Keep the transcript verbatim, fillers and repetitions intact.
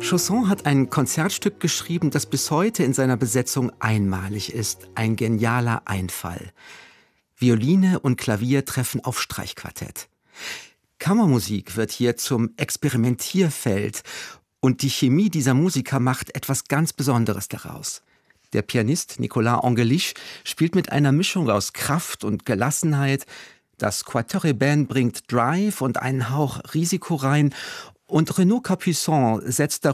Chausson hat ein Konzertstück geschrieben, das bis heute in seiner Besetzung einmalig ist. Ein genialer Einfall. Violine und Klavier treffen auf Streichquartett. Kammermusik wird hier zum Experimentierfeld und die Chemie dieser Musiker macht etwas ganz Besonderes daraus. Der Pianist Nicolas Angelich spielt mit einer Mischung aus Kraft und Gelassenheit. Das Quatuor Eben bringt Drive und einen Hauch Risiko rein. Und Renaud Capuçon setzt